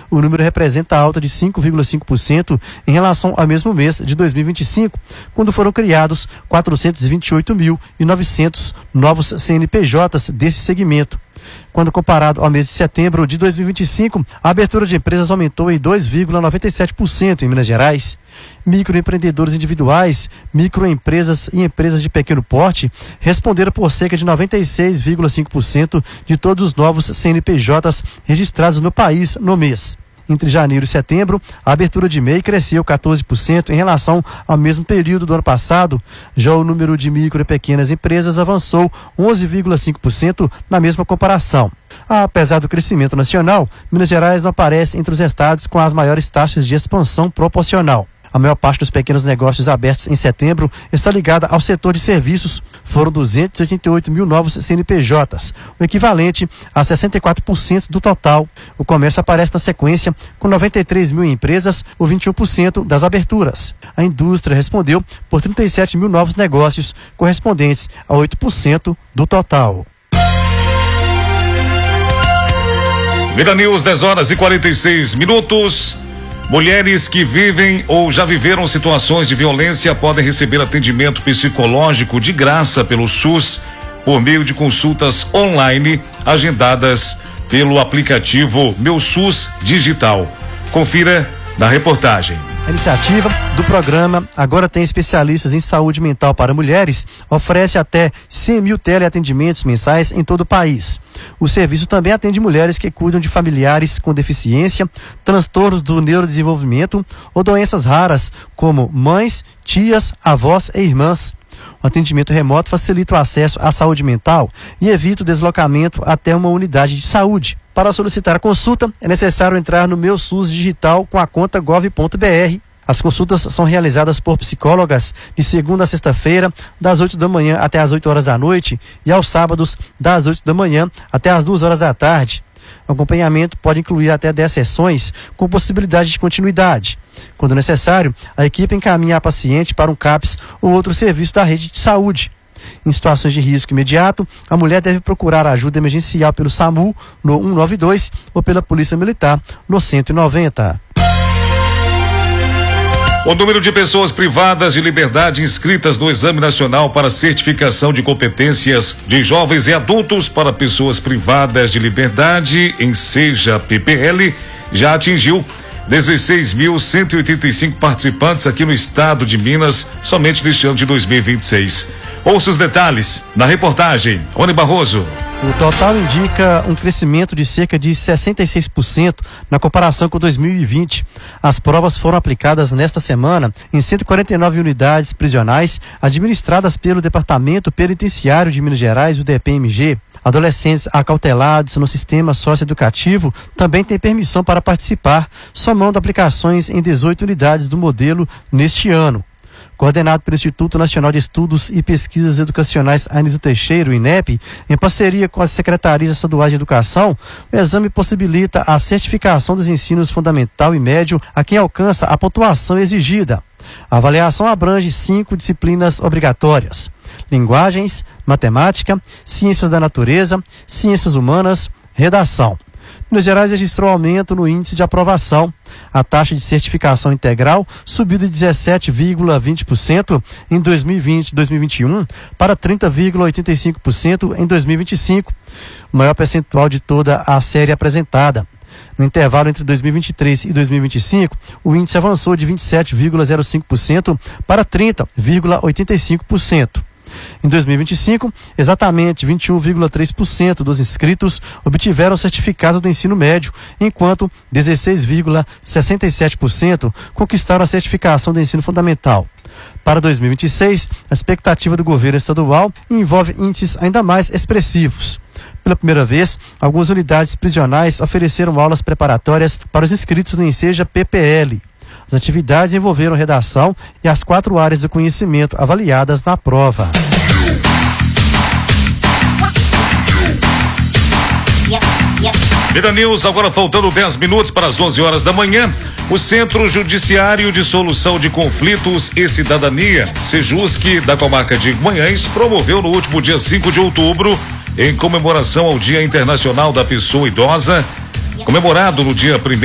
O número representa alta de 5,5% em relação ao mesmo mês de 2025, quando foram criados 428.900 novos CNPJs desse segmento. Quando comparado ao mês de setembro de 2025, a abertura de empresas aumentou em 2,97% em Minas Gerais. Microempreendedores individuais, microempresas e empresas de pequeno porte responderam por cerca de 96,5% de todos os novos CNPJs registrados no país no mês. Entre janeiro e setembro, a abertura de MEI cresceu 14% em relação ao mesmo período do ano passado. Já o número de micro e pequenas empresas avançou 11,5% na mesma comparação. Apesar do crescimento nacional, Minas Gerais não aparece entre os estados com as maiores taxas de expansão proporcional. A maior parte dos pequenos negócios abertos em setembro está ligada ao setor de serviços. Foram 288 mil novos CNPJs, o equivalente a 64% do total. O comércio aparece na sequência, com 93 mil empresas, ou 21% das aberturas. A indústria respondeu por 37 mil novos negócios, correspondentes a 8% do total. Vida News, 10h46. Mulheres que vivem ou já viveram situações de violência podem receber atendimento psicológico de graça pelo SUS por meio de consultas online agendadas pelo aplicativo Meu SUS Digital. Confira na reportagem. A iniciativa do programa Agora Tem Especialistas em Saúde Mental para Mulheres oferece até 100 mil teleatendimentos mensais em todo o país. O serviço também atende mulheres que cuidam de familiares com deficiência, transtornos do neurodesenvolvimento ou doenças raras, como mães, tias, avós e irmãs. O atendimento remoto facilita o acesso à saúde mental e evita o deslocamento até uma unidade de saúde. Para solicitar a consulta, é necessário entrar no Meu SUS Digital com a conta gov.br. As consultas são realizadas por psicólogas de segunda a sexta-feira, das 8 da manhã até as 8 horas da noite, e aos sábados, das 8 da manhã até as 2 horas da tarde. O acompanhamento pode incluir até 10 sessões, com possibilidade de continuidade. Quando necessário, a equipe encaminha a paciente para um CAPS ou outro serviço da rede de saúde. Em situações de risco imediato, a mulher deve procurar ajuda emergencial pelo SAMU no 192 ou pela Polícia Militar no 190. O número de pessoas privadas de liberdade inscritas no Exame Nacional para Certificação de Competências de Jovens e Adultos para Pessoas Privadas de Liberdade, em Seja PPL, já atingiu 16.185 participantes aqui no estado de Minas, somente neste ano de 2026. Ouça os detalhes na reportagem. Rony Barroso. O total indica um crescimento de cerca de 66% na comparação com 2020. As provas foram aplicadas nesta semana em 149 unidades prisionais administradas pelo Departamento Penitenciário de Minas Gerais, o DPMG. Adolescentes acautelados no sistema socioeducativo também têm permissão para participar, somando aplicações em 18 unidades do modelo neste ano. Coordenado pelo Instituto Nacional de Estudos e Pesquisas Educacionais Anísio Teixeira, o INEP, em parceria com as Secretarias Estaduais de Educação, o exame possibilita a certificação dos ensinos fundamental e médio a quem alcança a pontuação exigida. A avaliação abrange 5 disciplinas obrigatórias: linguagens, matemática, ciências da natureza, ciências humanas, redação. Minas Gerais registrou aumento no índice de aprovação. A taxa de certificação integral subiu de 17,20% em 2020 e 2021 para 30,85% em 2025, o maior percentual de toda a série apresentada. No intervalo entre 2023 e 2025, o índice avançou de 27,05% para 30,85%. Em 2025, exatamente 21,3% dos inscritos obtiveram certificado do ensino médio, enquanto 16,67% conquistaram a certificação do ensino fundamental. Para 2026, a expectativa do governo estadual envolve índices ainda mais expressivos. Pela primeira vez, algumas unidades prisionais ofereceram aulas preparatórias para os inscritos no Enseja PPL. As atividades envolveram redação e as 4 áreas do conhecimento avaliadas na prova. Vida News, agora faltando 10 minutos para as 11 horas da manhã. O Centro Judiciário de Solução de Conflitos e Cidadania, Sejusc, da comarca de Guanhães, promoveu no último dia 5 de outubro, em comemoração ao Dia Internacional da Pessoa Idosa, comemorado no dia 1º